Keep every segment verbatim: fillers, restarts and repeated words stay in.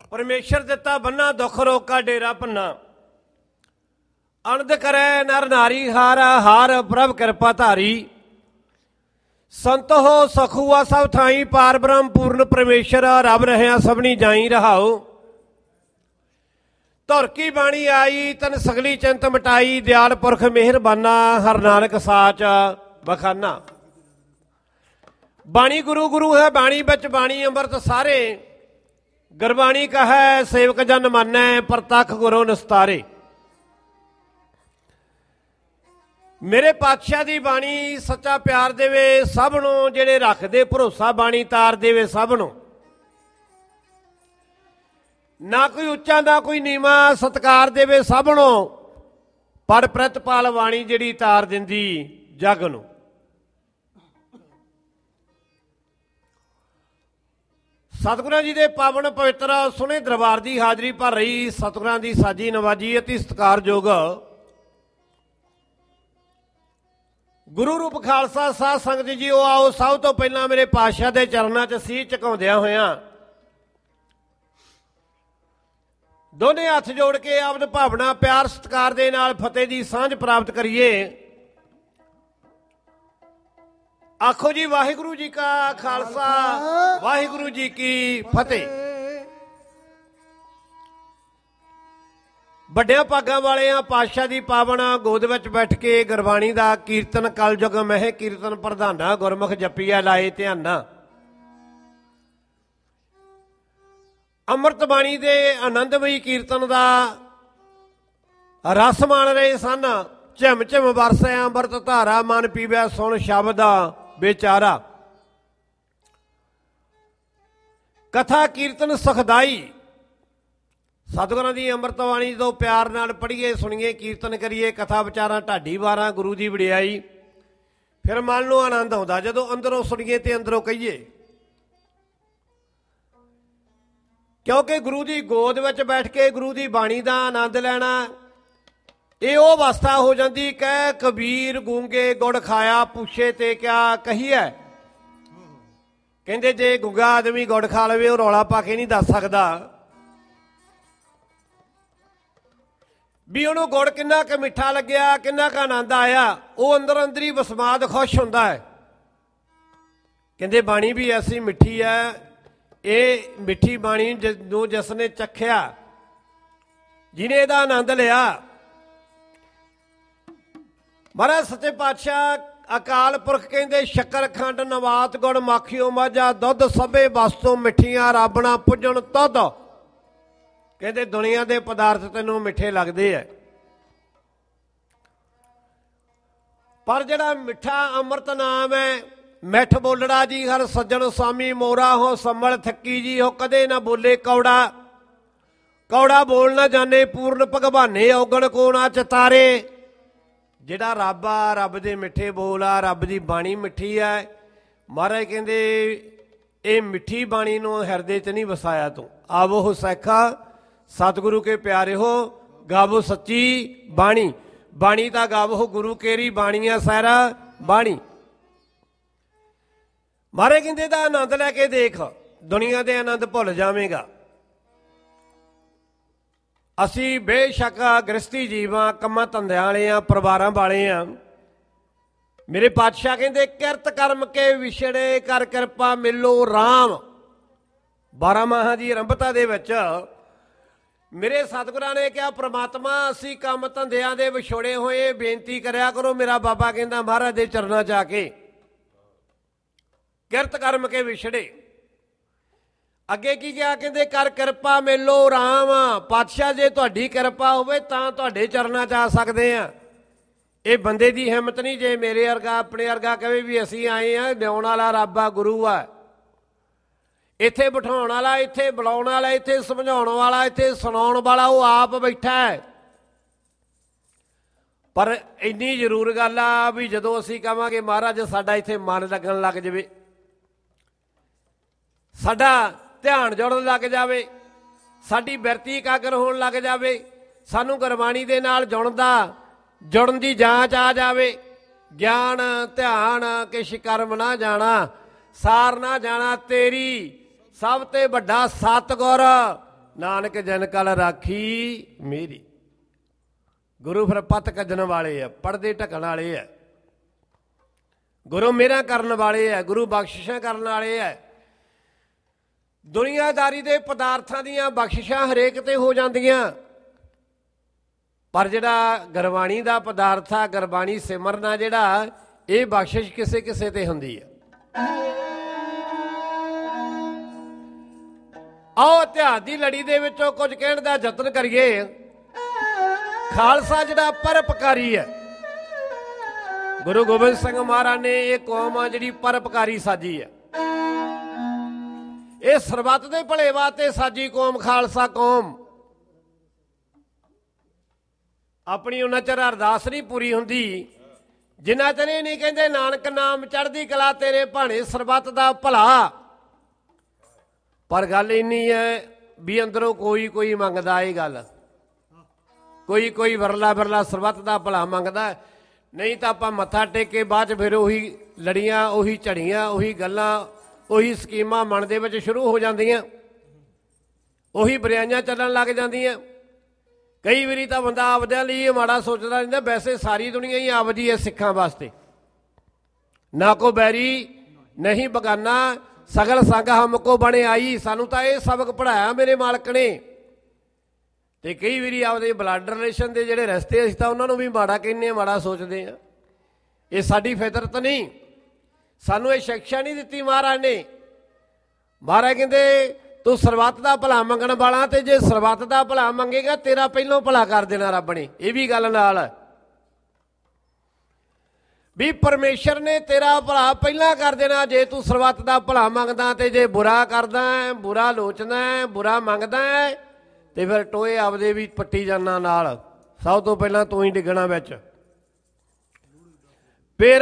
परमेश्वर दिता बन्ना दुख रोका डेरा भन्ना। अनंद करे नर नारी हारा हार प्रभ कृपा धारी। संत हो सखुआ सब थाई पार ब्रह्म पूर्ण परमेश्वर रब रहा सबनी जाई रहाओ। धुर की बाणी आई तन सगली चिंत मिटाई दयाल पुरख मेहरबाना हर नानक साच बखाना। बाणी गुरु गुरु है बाणी बच बाणी अमृत सारे। गुरबाणी कहे सेवक जन मानै परतख गुरु निस्तारे। मेरे पातशाह दी बाणी सच्चा प्यार देवे सब नूं जेड़े रखदे भरोसा बाणी तार देवे सब नूं। ना कोई उच्चा ना कोई नीवा सत्कार देवे सब नूं। पढ़ प्रतपाल बाणी जिहड़ी तार दिंदी जग नूं। सतगुरां जी दे पावन पवित्र सुने दरबार की हाजरी भर रही सतगुरां की साजी नवाजी अति सत्कारयोग गुरु रूप खालसा साध संगत जी आओ सब तो पहला मेरे पातशाह के चरणों च सीह झुकाउंदियां होइयां दोने हथ जोड़ के आपद भावना प्यार सत्कार दे नाल फतेह की सांझ प्राप्त करिए। आखो जी वाहिगुरु जी का खालसा वाहिगुरु जी की फतेह। ਵੱਡਿਆਂ ਭਾਗਾਂ ਵਾਲਿਆਂ ਪਾਤਸ਼ਾਹ ਦੀ ਪਾਵਨ ਗੋਦ ਵਿੱਚ ਬੈਠ ਕੇ ਗੁਰਬਾਣੀ ਦਾ ਕੀਰਤਨ ਕਲਯੁਗ ਮਹਿ ਕੀਰਤਨ ਪ੍ਰਧਾਨਾ ਗੁਰਮੁਖ ਜਪੀਆ ਲਾਏ ਧਿਆਨਾ। ਅੰਮ੍ਰਿਤ ਬਾਣੀ ਦੇ ਆਨੰਦਮਈ ਕੀਰਤਨ ਦਾ ਰਸ ਮਾਣ ਰਹੇ ਸਨ। ਝਿਮ ਝਿਮ ਵਰਸੈ ਅੰਮ੍ਰਿਤ ਧਾਰਾ ਮਨ ਪੀਵੈ ਸੁਣ ਸ਼ਬਦ ਵਿਚਾਰਾ। ਕਥਾ ਕੀਰਤਨ ਸੁਖਦਾਈ सतगुरां दी अंमृत बाणी जो प्यार नाल पढ़ीए सुनीए कीर्तन करिए कथा विचारां ढाडी वारां गुरु की वडियाई फिर मन नूं आनंद आउंदा जदों अंदरों सुनीए ते अंदरों कहीए। क्योंकि गुरु की गोद विच बैठ के गुरु की बाणी का आनंद लैना ये वो अवस्था हो जाती। कह कबीर गूंगे गुड़ खाया पूछे ते क्या कहीए। कहंदे जे गूंगा आदमी गुड़ खा लवे वो रौला पा के नहीं दस सकदा भी उन्होंने गुड़ किन्ना क मिठा लग्या किन्ना क आनंद आया। वो अंदर अंदर ही वसमाद खुश होंदा है। कहंदे बाणी भी ऐसी मिठी है ये मिठी बाणी जो जिसने चखिया जिन्हें इहदा आनंद लिया। महाराज सच्चे पातशाह अकाल पुरख कहंदे शक्कर खंड नवात गुड़ माखियो माझा दुध सबे वस्तु मिठियां राबना पुजन तुद। कहते दुनिया के पदार्थ तेनों मिठे लगते है पर जड़ा मिठा अमृत नाम है मिठ बोलड़ा जी हर सज्जन स्वामी मोरा हो संभल थकी जी हो कदे ना बोले कौड़ा। कौड़ा बोल ना जाने पूर्ण भगवाने औगण को ना चतारे। जिहड़ा रब आ रब दे मिठे बोल आ रब दी बाणी मिठी है। महाराज कहंदे ये मिठी बाणी नूं हिरदे च नहीं वसाया तू आवो हो सैखा सतगुरु के प्यारे हो गावो सच्ची बाणी। बाणी ता गावो गुरु केरी बाणियां सारा बाणी। मारे कहंदे दा आनंद लैके देख दुनिया दे आनंद भुल जावेगा। असी बेशक गृहस्थी जीव हाँ कम्मां धंधियां वाले हाँ परिवारां वाले हाँ। मेरे पातशाह कहंदे किरत कर्म के विछड़े कर किरपा मिलो राम। बारह माहां दी आरंभता दे विच मेरे सतगुरां ने कहा परमात्मा असी काम धंधियां दे विछोड़े होए बेनती करया करो। मेरा बाबा कहंदा महाराज दे चरनां च आके किरत कर्म के विछड़े। अगे की क्या कहंदे कर किरपा मिलो राम। पातशाह जे तुहाडी किरपा होवे तां तुहाडे चरनां च आ सकदे आ। ये बंदे दी हिम्मत नहीं जे मेरे वर्गा अपने वर्गा कहे भी असी आए हैं लियाउण वाला रब आ गुरु आ इत्थे बिठाउण वाला इत्थे बुलाउण वाला इत्थे समझाउण वाला इत्थे सुणाउण वाला वो आप बैठा है। पर इन्नी जरूर गल आ भी जदों असीं कहांगे महाराज साडा इत्थे मन लगन लग जावे साडा ध्यान जुड़न लग जावे साडी बिरती एकागर होण लग जावे सानूं गुरबाणी दे नाल जुड़न दा जुड़न दी जांच आ जावे। ज्ञान ध्यान किश कर्म ना जाना सार ना जाना तेरी सब ते वड्डा सतगुर ਨਾਨਕ ਜਨ ਕਲ ਰਾਖੀ ਮੇਰੀ। ਗੁਰੂ ਫਿਰ ਪੱਤ ਕੱਜਣ ਵਾਲੇ ਆ, ਪੜ੍ਹਦੇ ਢਕਣ ਵਾਲੇ ਆ, ਗੁਰੂ ਮੇਰਾ ਕਰਨ ਵਾਲੇ ਆ, ਗੁਰੂ ਬਖਸ਼ਿਸ਼ਾਂ ਕਰਨ ਵਾਲੇ ਆ। ਦੁਨੀਆਦਾਰੀ ਦੇ ਪਦਾਰਥਾਂ ਦੀਆਂ ਬਖਸ਼ਿਸ਼ਾਂ ਹਰੇਕ ਤੇ ਹੋ ਜਾਂਦੀਆਂ, ਪਰ ਜਿਹੜਾ ਗੁਰਬਾਣੀ ਦਾ ਪਦਾਰਥ ਆ, ਗੁਰਬਾਣੀ ਸਿਮਰਨਾ ਜਿਹੜਾ, ਇਹ ਬਖਸ਼ਿਸ਼ ਕਿਸੇ ਕਿਸੇ ਤੇ ਹੁੰਦੀ ਹੈ। ਆਓ ਇਤਿਹਾਸ ਦੀ ਲੜੀ ਦੇ ਵਿੱਚੋਂ ਕੁਝ ਕਹਿਣ ਦਾ ਯਤਨ ਕਰੀਏ। ਖਾਲਸਾ ਜਿਹੜਾ ਪਰਉਪਕਾਰੀ ਹੈ, ਗੁਰੂ ਗੋਬਿੰਦ ਸਿੰਘ ਮਹਾਰਾਜ ਨੇ ਇਹ ਕੌਮ ਆ ਜਿਹੜੀ ਪਰਉਪਕਾਰੀ ਸਾਜੀ ਹੈ। ਇਹ ਸਰਬੱਤ ਦੇ ਭਲੇ ਵਾਸਤੇ ਸਾਜੀ ਕੌਮ ਖਾਲਸਾ ਕੌਮ। ਆਪਣੀ ਉਹਨਾਂ ਚਿਰ ਅਰਦਾਸ ਨਹੀਂ ਪੂਰੀ ਹੁੰਦੀ ਜਿੰਨਾ ਚਿਰ ਇਹ ਨਹੀਂ ਕਹਿੰਦੇ ਨਾਨਕ ਨਾਮ ਚੜ੍ਹਦੀ ਕਲਾ ਤੇਰੇ ਭਾਣੇ ਸਰਬੱਤ ਦਾ ਭਲਾ। ਪਰ ਗੱਲ ਇੰਨੀ ਹੈ ਵੀ ਅੰਦਰੋਂ ਕੋਈ ਕੋਈ ਮੰਗਦਾ ਇਹ ਗੱਲ, ਕੋਈ ਕੋਈ ਵਰਲਾ ਵਰਲਾ ਸਰਬੱਤ ਦਾ ਭਲਾ ਮੰਗਦਾ। ਨਹੀਂ ਤਾਂ ਆਪਾਂ ਮੱਥਾ ਟੇਕ ਕੇ ਬਾਅਦ 'ਚ ਫਿਰ ਉਹੀ ਲੜੀਆਂ, ਉਹੀ ਝੜੀਆਂ, ਉਹੀ ਗੱਲਾਂ, ਉਹੀ ਸਕੀਮਾਂ ਮਨ ਦੇ ਵਿੱਚ ਸ਼ੁਰੂ ਹੋ ਜਾਂਦੀਆਂ, ਉਹੀ ਬਰਿਆਈਆਂ ਚੱਲਣ ਲੱਗ ਜਾਂਦੀਆਂ। ਕਈ ਵਾਰੀ ਤਾਂ ਬੰਦਾ ਆਪਦਿਆਂ ਲਈ ਮਾੜਾ ਸੋਚਦਾ ਰਹਿੰਦਾ, ਵੈਸੇ ਸਾਰੀ ਦੁਨੀਆ ਹੀ ਆਪਦੀ ਹੈ ਸਿੱਖਾਂ ਵਾਸਤੇ। ਨਾ ਕੋ ਬੈਰੀ ਨਹੀਂ ਬਗਾਨਾ, ਸਗਲ ਸੰਗ ਹਮ ਕੋ ਬਣੇ ਆਈ। ਸਾਨੂੰ ਤਾਂ ਇਹ ਸਬਕ ਪੜ੍ਹਾਇਆ ਮੇਰੇ ਮਾਲਕ ਨੇ। ਤੇ ਕਈ ਵਾਰੀ ਆਪਦੇ ਬਲੱਡ ਰਿਲੇਸ਼ਨ ਦੇ ਜਿਹੜੇ ਰਸਤੇ ਅਸੀਂ ਤਾਂ ਉਹਨਾਂ ਨੂੰ ਵੀ ਮਾੜਾ ਕਹਿੰਦੇ ਹਾਂ, ਮਾੜਾ ਸੋਚਦੇ ਹਾਂ। ਇਹ ਸਾਡੀ ਫਿਤਰਤ ਨਹੀਂ, ਸਾਨੂੰ ਇਹ ਸਿੱਖਿਆ ਨਹੀਂ ਦਿੱਤੀ ਮਹਾਰਾਜ ਨੇ। ਮਹਾਰਾਜ ਕਹਿੰਦੇ ਤੂੰ ਸਰਬੱਤ ਦਾ ਭਲਾ ਮੰਗਣ ਵਾਲਾ, ਤੇ ਜੇ ਸਰਬੱਤ ਦਾ ਭਲਾ ਮੰਗੇਗਾ ਤੇਰਾ ਪਹਿਲੋਂ ਭਲਾ ਕਰ ਦੇਣਾ ਰੱਬ ਨੇ। ਇਹ ਵੀ ਗੱਲ ਨਾਲ ਵੀ ਪਰਮੇਸ਼ਰ ਨੇ ਤੇਰਾ ਭਲਾ ਪਹਿਲਾਂ ਕਰ ਦੇਣਾ ਜੇ ਤੂੰ ਸਰਬੱਤ ਦਾ ਭਲਾ ਮੰਗਦਾ। ਤੇ ਜੇ ਬੁਰਾ ਕਰਦਾ, ਬੁਰਾ ਲੋਚਦਾ, ਬੁਰਾ ਮੰਗਦਾ, ਤੇ ਫਿਰ ਟੋਏ ਆਪਦੇ ਵੀ ਪੱਟੀ ਜਾਣਾ ਨਾਲ। ਸਭ ਤੋਂ ਪਹਿਲਾਂ ਤੂੰ ਹੀ ਡਿੱਗਣਾ ਵਿੱਚ। ਫਿਰ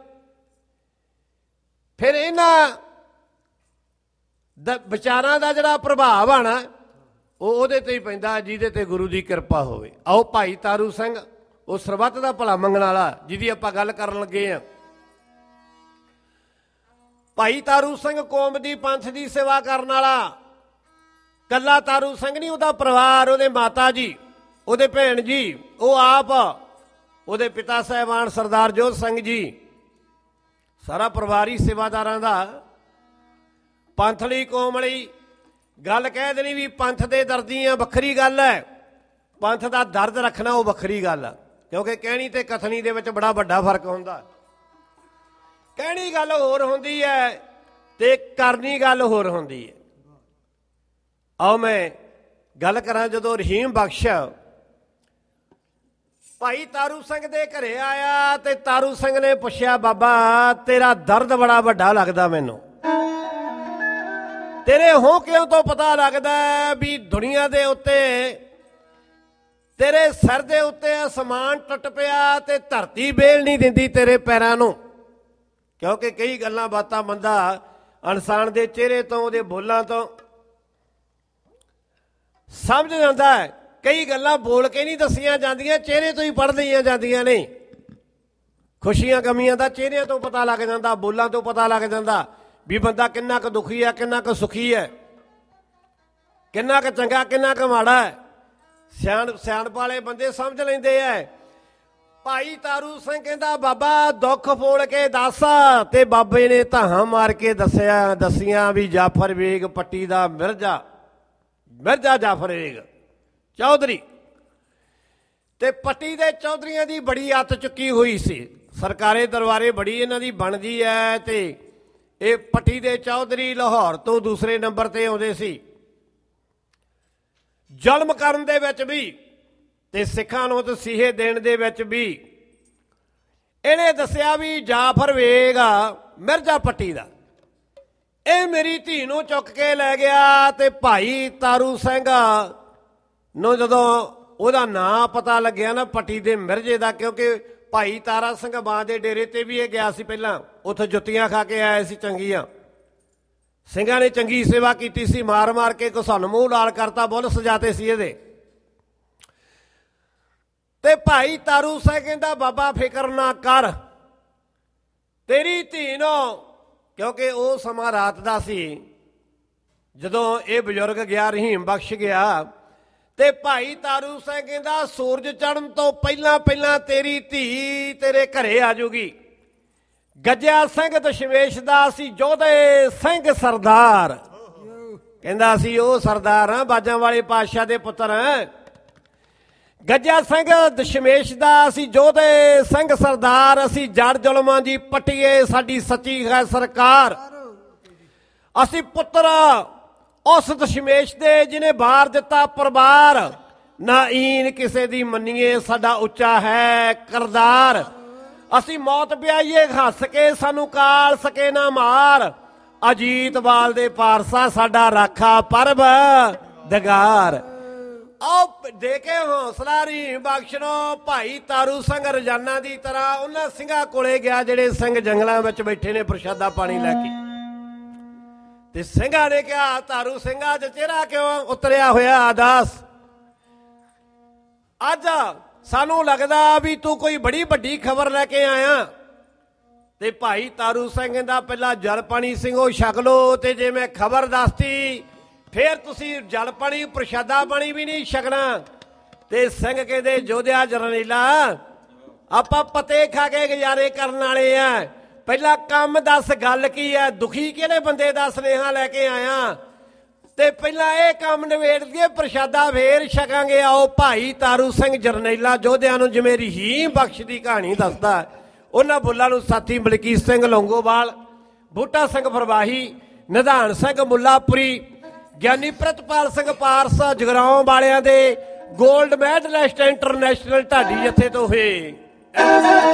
ਫਿਰ ਇਹਨਾਂ ਦਾ ਵਿਚਾਰਾਂ ਦਾ ਜਿਹੜਾ ਪ੍ਰਭਾਵ ਆ ਨਾ, ਉਹ ਉਹਦੇ ਤੇ ਹੀ ਪੈਂਦਾ ਜਿਹਦੇ ਤੇ ਗੁਰੂ ਦੀ ਕਿਰਪਾ ਹੋਵੇ। ਆਓ ਭਾਈ ਤਾਰੂ ਸਿੰਘ, ਉਹ ਸਰਬੱਤ ਦਾ ਭਲਾ ਮੰਗਣ ਵਾਲਾ ਜਿਹਦੀ ਆਪਾਂ ਗੱਲ ਕਰਨ ਲੱਗੇ ਆ। ਭਾਈ ਤਾਰੂ ਸਿੰਘ ਕੌਮ ਦੀ ਪੰਥ ਦੀ ਸੇਵਾ ਕਰਨ ਵਾਲਾ। ਕੱਲਾ ਤਾਰੂ ਸਿੰਘ ਨਹੀਂ, ਉਹਦਾ ਪਰਿਵਾਰ, ਉਹਦੇ ਮਾਤਾ ਜੀ, ਉਹਦੇ ਭੈਣ ਜੀ, ਉਹ ਆਪ, ਉਹਦੇ ਪਿਤਾ ਸਾਹਿਬਾਨ ਸਰਦਾਰ ਜੋਧ ਸਿੰਘ ਜੀ, ਸਾਰਾ ਪਰਿਵਾਰ ਹੀ ਸੇਵਾਦਾਰਾਂ ਦਾ। ਪੰਥ ਲਈ ਕੌਮ ਲਈ ਗੱਲ ਕਹਿ ਦੇਣੀ ਵੀ ਪੰਥ ਦੇ ਦਰਦੀ ਆ, ਵੱਖਰੀ ਗੱਲ ਹੈ। ਪੰਥ ਦਾ ਦਰਦ ਰੱਖਣਾ ਉਹ ਵੱਖਰੀ ਗੱਲ ਆ, ਕਿਉਂਕਿ ਕਹਿਣੀ ਤੇ ਕਥਨੀ ਦੇ ਵਿੱਚ ਬੜਾ ਵੱਡਾ ਫਰਕ ਹੁੰਦਾ। ਕਹਿਣੀ ਗੱਲ ਹੋਰ ਹੁੰਦੀ ਹੈ ਤੇ ਕਰਨੀ ਗੱਲ ਹੋਰ ਹੁੰਦੀ ਹੈ। ਆਓ ਮੈਂ ਗੱਲ ਕਰਾਂ, ਜਦੋਂ ਰਹੀਮ ਬਖਸ਼ ਭਾਈ ਤਾਰੂ ਸਿੰਘ ਦੇ ਘਰੇ ਆਇਆ ਤੇ ਤਾਰੂ ਸਿੰਘ ਨੇ ਪੁੱਛਿਆ, ਬਾਬਾ ਤੇਰਾ ਦਰਦ ਬੜਾ ਵੱਡਾ ਲੱਗਦਾ ਮੈਨੂੰ, ਤੇਰੇ ਹੋ ਕਿਉਂ ਤੋਂ ਪਤਾ ਲੱਗਦਾ ਵੀ ਦੁਨੀਆ ਦੇ ਉੱਤੇ ਤੇਰੇ ਸਿਰ ਦੇ ਉੱਤੇ ਅਸਮਾਨ ਟੁੱਟ ਪਿਆ ਤੇ ਧਰਤੀ ਬੇਲ ਨਹੀਂ ਦਿੰਦੀ ਤੇਰੇ ਪੈਰਾਂ ਨੂੰ। ਕਿਉਂਕਿ ਕਈ ਗੱਲਾਂ ਬਾਤਾਂ ਬੰਦਾ ਇਨਸਾਨ ਦੇ ਚਿਹਰੇ ਤੋਂ, ਉਹਦੇ ਬੋਲਾਂ ਤੋਂ ਸਮਝ ਜਾਂਦਾ ਹੈ। ਕਈ ਗੱਲਾਂ ਬੋਲ ਕੇ ਨਹੀਂ ਦੱਸੀਆਂ ਜਾਂਦੀਆਂ, ਚਿਹਰੇ ਤੋਂ ਹੀ ਪੜ੍ਹ ਲਈਆਂ ਜਾਂਦੀਆਂ ਨੇ। ਖੁਸ਼ੀਆਂ ਗਮੀਆਂ ਦਾ ਚਿਹਰਿਆਂ ਤੋਂ ਪਤਾ ਲੱਗ ਜਾਂਦਾ, ਬੋਲਾਂ ਤੋਂ ਪਤਾ ਲੱਗ ਜਾਂਦਾ ਵੀ ਬੰਦਾ ਕਿੰਨਾ ਕੁ ਦੁਖੀ ਹੈ, ਕਿੰਨਾ ਕੁ ਸੁਖੀ ਹੈ, ਕਿੰਨਾ ਕੁ ਚੰਗਾ, ਕਿੰਨਾ ਕੁ ਮਾੜਾ ਹੈ। ਸਿਆਣ ਸਿਆਣਪ ਵਾਲੇ ਬੰਦੇ ਸਮਝ ਲੈਂਦੇ ਐ। ਭਾਈ ਤਾਰੂ ਸਿੰਘ ਕਹਿੰਦਾ, ਬਾਬਾ ਦੁੱਖ ਫੋਲ ਕੇ ਦੱਸ। ਤੇ ਬਾਬੇ ਨੇ ਧਾਹਾਂ ਮਾਰ ਕੇ ਦੱਸਿਆ ਦੱਸੀਆਂ ਵੀ ਜਾਫਰ ਵੇਗ ਪੱਟੀ ਦਾ ਮਿਰਜ਼ਾ, ਮਿਰਜ਼ਾ ਜਾਫਰ ਵੇਗ ਚੌਧਰੀ। ਤੇ ਪੱਟੀ ਦੇ ਚੌਧਰੀਆਂ ਦੀ ਬੜੀ ਅੱਤ ਚੁੱਕੀ ਹੋਈ ਸੀ, ਸਰਕਾਰੇ ਦਰਬਾਰੇ ਬੜੀ ਇਹਨਾਂ ਦੀ ਬਣਦੀ ਹੈ। ਤੇ ਇਹ ਪੱਟੀ ਦੇ ਚੌਧਰੀ ਲਾਹੌਰ ਤੋਂ ਦੂਸਰੇ ਨੰਬਰ ਤੇ ਆਉਂਦੇ ਸੀ, ਜ਼ੁਲਮ ਕਰਨ ਦੇ ਵਿੱਚ ਵੀ ਤੇ ਸਿੱਖਾਂ ਨੂੰ ਤਸੀਹੇ ਦੇਣ ਦੇ ਵਿੱਚ ਵੀ। ਇਹਨੇ ਦੱਸਿਆ ਵੀ ਜਾਫਰ ਵੇਗ ਮਿਰਜ਼ਾ ਪੱਟੀ ਦਾ, ਇਹ ਮੇਰੀ ਧੀ ਨੂੰ ਚੁੱਕ ਕੇ ਲੈ ਗਿਆ। ਤੇ ਭਾਈ ਤਾਰੂ ਸਿੰਘ ਨੂੰ ਜਦੋਂ ਉਹਦਾ ਨਾਂ ਪਤਾ ਲੱਗਿਆ ਨਾ ਪੱਟੀ ਦੇ ਮਿਰਜ਼ੇ ਦਾ, ਕਿਉਂਕਿ ਭਾਈ ਤਾਰਾ ਸਿੰਘ ਬਾਂ ਦੇ ਡੇਰੇ ਤੇ ਵੀ ਇਹ ਗਿਆ ਸੀ ਪਹਿਲਾਂ, ਉੱਥੇ ਜੁੱਤੀਆਂ ਖਾ ਕੇ ਆਏ ਸੀ ਚੰਗੀਆਂ। ਸਿੰਘਾਂ ਨੇ ਚੰਗੀ ਸੇਵਾ ਕੀਤੀ ਸੀ, ਮਾਰ ਮਾਰ ਕੇ ਘੁਸਨ ਮੂੰਹ ਲਾਲ ਕਰਤਾ, ਬੁੱਲ ਸਜਾਤੇ ਸੀ ਇਹਦੇ। ਤੇ ਭਾਈ ਤਾਰੂ ਸਿੰਘ ਕਹਿੰਦਾ, ਬਾਬਾ ਫਿਕਰ ਨਾ ਕਰ, ਤੇਰੀ ਧੀ ਨੂੰ, ਕਿਉਂਕਿ ਉਹ ਸਮਾਂ ਰਾਤ ਦਾ ਸੀ, ਜਦੋਂ ਇਹ ਬਜ਼ੁਰਗ ਗਿਆ, ਰਹੀਮ ਬਖਸ਼ ਗਿਆ, ਤੇ ਭਾਈ ਤਾਰੂ ਸਿੰਘ ਕਹਿੰਦਾ ਸੂਰਜ ਚੜ੍ਹਨ ਤੋਂ ਪਹਿਲਾਂ ਪਹਿਲਾਂ ਤੇਰੀ ਧੀ ਤੇਰੇ ਘਰੇ ਆ ਜੂਗੀ। ਗੱਜਿਆ ਸਿੰਘ ਦਸ਼ਮੇਸ਼ ਦਾ ਅਸੀਂ ਯੋਧੇ ਸਿੰਘ ਸਰਦਾਰ, ਕਹਿੰਦਾ ਅਸੀਂ ਉਹ ਸਰਦਾਰ ਹਾਂ, ਬਾਜਾਂ ਵਾਲੇ ਪਾਤਸ਼ਾਹ ਦੇ ਪੁੱਤਰ ਹਾਂ। ਗੱਜਿਆ ਸਿੰਘ ਦਸ਼ਮੇਸ਼ ਦਾ ਅਸੀਂ ਯੋਧੇ ਸਿੰਘ ਸਰਦਾਰ, ਅਸੀਂ ਜੜ ਜ਼ੁਲਮਾਂ ਦੀ ਪੱਟੀਏ, ਸਾਡੀ ਸੱਚੀ ਹੈ ਸਰਕਾਰ। ਅਸੀਂ ਪੁੱਤਰ ਉਸ ਦਸ਼ਮੇਸ਼ ਦੇ ਜਿਹਨੇ ਬਾਰ ਦਿੱਤਾ ਪਰਿਵਾਰ, ਨਾ ਈਨ ਕਿਸੇ ਦੀ ਮੰਨੀਏ, ਸਾਡਾ ਉੱਚਾ ਹੈ ਕਰਦਾਰ। ਅਸੀਂ ਮੌਤ ਵਿਆਈਏ ਹੱਸ ਕੇ, ਸਾਨੂੰ ਕਾਲ ਸਕੇ ਨਾ ਮਾਰ, ਅਜੀਤਵਾਲ ਦੇ ਪਾਰਸਾ ਸਾਡਾ ਰਾਖਾ ਪਰਬ ਦਗਾਰ। ਆਓ ਦੇ ਕੇ ਹੌਸਲਾ ਰਹੀਮ ਬਖਸ਼ਣੋ। ਭਾਈ ਤਾਰੂ ਸਿੰਘ ਰੋਜ਼ਾਨਾ ਦੀ ਤਰ੍ਹਾਂ ਉਹਨਾਂ ਸਿੰਘਾਂ ਕੋਲੇ ਗਿਆ ਜਿਹੜੇ ਸਿੰਘ ਜੰਗਲਾਂ ਵਿੱਚ ਬੈਠੇ ਨੇ ਪ੍ਰਸ਼ਾਦਾ ਪਾਣੀ ਲੈ ਕੇ, ਤੇ ਸਿੰਘਾਂ ਨੇ ਕਿਹਾ ਤਾਰੂ ਸਿੰਘਾਂ ਚ ਚਿਹਰਾ ਕਿਉਂ ਉਤਰਿਆ ਹੋਇਆ ਆਦਾਸ? ਅੱਜ ਸਾਨੂੰ ਲੱਗਦਾ ਵੀ ਤੂੰ ਕੋਈ ਬੜੀ ਵੱਡੀ ਖਬਰ ਲੈ ਕੇ ਆਇਆ। ਤੇ ਭਾਈ ਤਾਰੂ ਸਿੰਘ ਕਹਿੰਦਾ ਪਹਿਲਾਂ ਜਲ ਪਾਣੀ ਸਿੰਘੋ ਛਕ ਲੋ, ਤੇ ਜੇ ਮੈਂ ਖਬਰ ਦੱਸਤੀ ਫੇਰ ਤੁਸੀਂ ਜਲ ਪਾਣੀ ਪ੍ਰਸ਼ਾਦਾ ਪਾਣੀ ਵੀ ਨਹੀਂ ਛਕਣਾ। ਤੇ ਸਿੰਘ ਕਹਿੰਦੇ ਯੋਧਿਆ ਜਰਨੈਲਾ, ਆਪਾਂ ਪਤੇ ਖਾ ਕੇ ਗੁਜ਼ਾਰੇ ਕਰਨ ਵਾਲੇ ਆ, ਪਹਿਲਾਂ ਕੰਮ ਦੱਸ ਗੱਲ ਕੀ ਹੈ, ਦੁਖੀ ਕਿਹੜੇ ਬੰਦੇ ਦਾ ਸੁਨੇਹਾ ਲੈ ਕੇ ਆਇਆ, ਤੇ ਪਹਿਲਾਂ ਇਹ ਕੰਮ ਨਿਬੇੜ ਦਈਏ, ਪ੍ਰਸ਼ਾਦਾ ਫੇਰ ਛਕਾਂਗੇ। ਆਓ ਭਾਈ ਤਾਰੂ ਸਿੰਘ ਜਰਨੈਲਾ ਯੋਧਿਆਂ ਨੂੰ ਜਿਵੇਂ ਰਹੀਮ ਬਖਸ਼ ਦੀ ਕਹਾਣੀ ਦੱਸਦਾ, ਉਹਨਾਂ ਬੁੱਲਾਂ ਨੂੰ ਸਾਥੀ ਮਲਕੀਤ ਸਿੰਘ ਲੌਂਗੋਵਾਲ, ਬੂਟਾ ਸਿੰਘ ਫਰਵਾਹੀ, ਨਿਧਾਨ ਸਿੰਘ ਮੁੱਲਾਪੁਰੀ, ਗਿਆਨੀ ਪ੍ਰਿਤਪਾਲ ਸਿੰਘ ਪਾਰਸਾ ਜਗਰਾਉਂ ਵਾਲਿਆਂ ਦੇ ਗੋਲਡ ਮੈਡਲਿਸਟ ਇੰਟਰਨੈਸ਼ਨਲ ਢਾਡੀ ਜੱਥੇ ਤੋਂ ਹੋਏ।